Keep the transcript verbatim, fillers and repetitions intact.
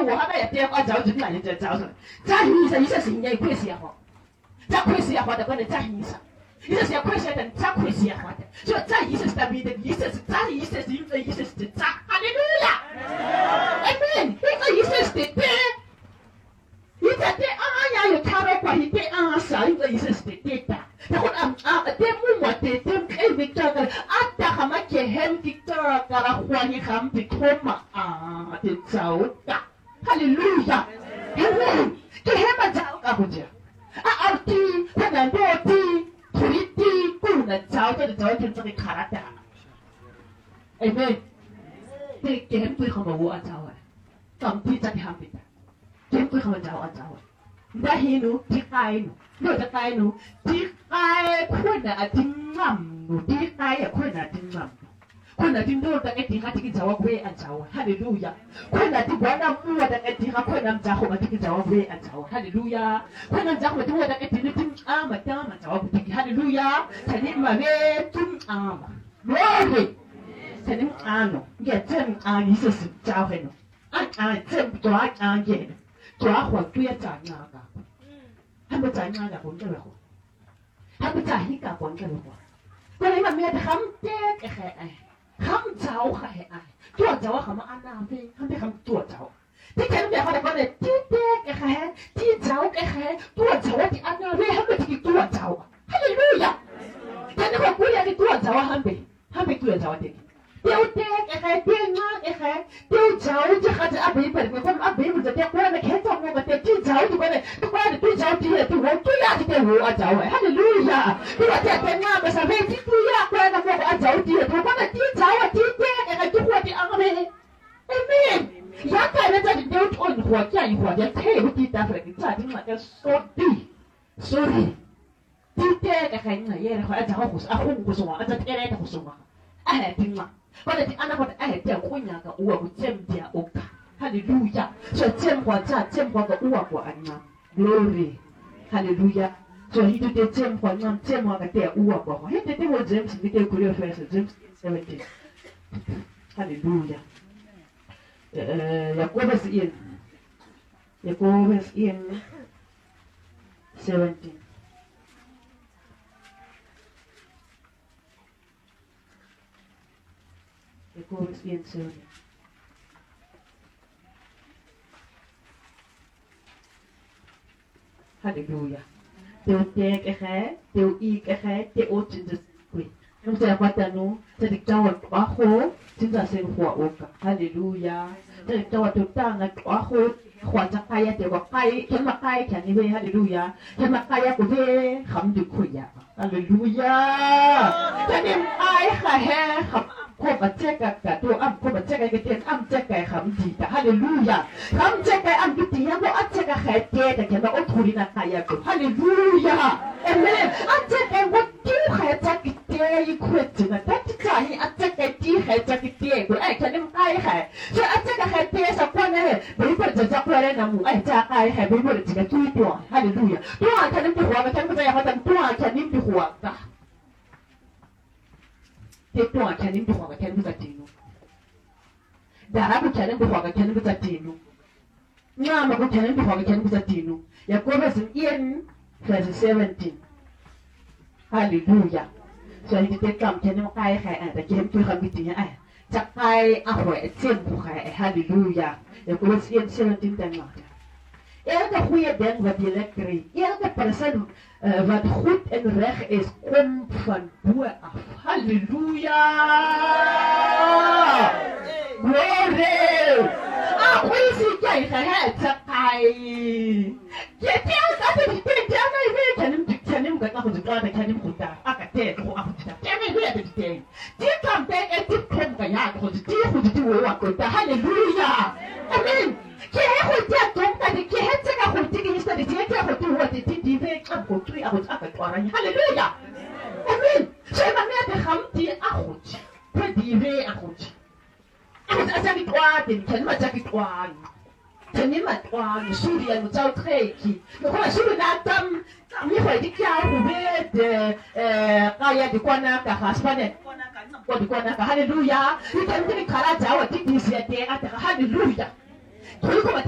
我还没点我找就那就找出来，找医生医生是人快些好，找快些好的可能找医生，医生是快些的找快些好的，所以找医生是他们的医生是找医生是因为医生是找，哈利路亚 ，Amen， 那个医生是对。伊在对啊呀有差别关系对啊啥一个意思是对的，然后啊啊对木木对对哎比较个啊但他们给很比较个了欢喜他们比托嘛啊对走的，哈利路亚，阿门，给他们走啊不是，啊奥地他能多地土地不能走就是走就这里卡拉的，阿门，对给他们对他们我走啊，当地在他们的。Dia pun kamu jawab jawab. Dah hinu dikai nu, nu dikai nu, dikai kau nak dingam nu, dikai kau nak dingam. Kau nak dingam tak etika tiki jawab we jawab. Haleluya. Kau nak dibuat mua tak etika kau nak jawab tiki jawab we jawab. Haleluya. Kau nak jawab tu tak etika tum ama tama jawab tiki. Haleluya. Tadi mawe tum ama. Glory. Tadi ano, dia tum ani sesu jawab nu. An an tum jawab an je. 抓火对呀，炸牙个，还不炸牙个滚个了火，还不炸一个滚个了火。我你们咩的ham爹个系哎，ham走系哎，做走啊，ham安那边ham爹ham做走。ที่แค่เนี่ยเขาบอกเนี่ยที่เด็กแค่ที่เจ้าแค่ตัวเจ้าที่อันนั้นเลยฮัมไปที่ตัวเจ้าฮัลโหลยะแต่เนี่ยเขาพูดอย่างที่ตัวเจ้าฮัมไปฮัมไปตัวเจ้าเด็กเดี๋ยวเด็กแค่เดี๋ยวงานแค่เดี๋ยวเจ้าจะเขาจะอับไปเป็นคนอับไปมันจะเด็กว่าเนี่ยแค่จำเนี่ยมันเด็กที่เจ้าที่ว่าเนี่ยที่ว่าเนี่ยที่เจ้าที่เนี่ยที่ว่าตัวยาที่เด็กหัวเจ้าฮัลโหลยะที่ว่าเด็กเป็นงานภาษาเวทีตัวยาแค่เนี่ยว่าเจ้าที่เนี่ยที่ว่าเนี่ยที่เจ้าที่เด็กแค่ที่ว่าที่อันนั้นเอเมนอยากให้เราจะเดี๋ยวอ่อนหัวใจหัวใจเท่ที่ตาฝรั่งจ่าที่มันจะสดดีสดดีที่เด็กแค่เนี่ยเย่เขาอาจจะเขาหุ่นอาหุ่นหุ่นสมองอาจจะเท่ได้แต่หุ่นสมองอะไรจริงมั้ยเพราะแต่ที่อันนั้นคนอะไรเดี๋ยวคุยงานกับอ้วกเจ็บเดียวอกฮาเลลูยาส่วนเจ็บหัวใจเจ็บหัวกับอ้วกกว่าอันนั้น glory ฮาเลลูยาส่วนที่ตัวเจ็บหัวงานเจ็บหัวกับเดียวอ้วกกว่าเฮ้ยแต่ที่ว่าเจ็บสิ่งที่เกี่ยวกับเรื่องเฟสเจ็บเซเว่นตี้ฮาเลลูยาJakobus één. Jakobus één, seventeen. Jakobus één, seventeen. Halleluja. Teu tek eche, teu ik eche, teu Jesus Christ. Không sẽ qua tận nó sẽ được trao ở quá khổ chính là sinh hoạt ốc Hallelujah sẽ được trao ở thực ta là quá khổ hoạt chắc cái thì có cái cái mặt cái cái như vậy Hallelujah cái mặt cái của thế khám được khỏe Hallelujah cho nên ai khai khám khổ bật chết cái cáiตัวâm khổ bật chết cái cái tiền âm chết cái khám gì cả Hallelujah khám chết cái âm cái tiền nó âm chết cái khai chết cái cái nó ốc thuri là khai của Hallelujah Amen âm chết cái what tiêu khai chết cái 이 코에트가 따뜻하니 아짜가 뒤에 저기 뒤에 그 아이 저는 아이 해. 저 아짜가 할 때에서 꺼내 베이버 저자 꺼내 나무 아이 자가 아이 해 베이버 지가 뒤에 또 할렐루야. 또 아차는 또 후아가 참고 자야 하던 또 아차님 또 후아가. 또 아차님 또 후아가 참고 자티노. 다라고 차는 또 후아가 참고 자티노. 냐마 그 차는 또 후아가 참고 자티노. 야코베스 일 verse seventeen. 할렐루야.所以你得讲天那么开开哎，但今天最后面听哎，จะ开阿会见不开，哈利路亚，也不是因现在听得嘛的。Elke goede ding wat je lekker eet, elke persoon uh, wat goed en recht is, komt van boven af. Halleluja! Glory! Ah, hoe is het jij gehet, zakai? Je telt dat het niet is, ja, maar je weet, je neemt, je neemt dat nog eens klaar, dat je neemt goed daar. Ah, dat is toch goed daar. Je weet het niet eens. Die kan tegen, die komt van ja, goed, die goed, die wil wat goed daar. Halleluja! Amen! Je hebt goed daar, komt dat ik, je hebt zeker goed, die is dat ik, je hebt goed, wat ik, die, die weet, ah, goed, die, ah, goed, ah, goed, halleluja! Amen! Zo je maar meer te gaan, die, ah, goed. Die weet, ah, goed. Ah, dat is kwaad, die kan maar zeggen kwaad. Ten niet met kwaad, de studie en moet zo trekken. Maar gewoon studie na dan, dan je weet ik ja hoe weet eh ga je die kwana ka haspanen. Kwana die kwana ka halleluja. Je kan niet kara jawa die die zit daar, halleluja.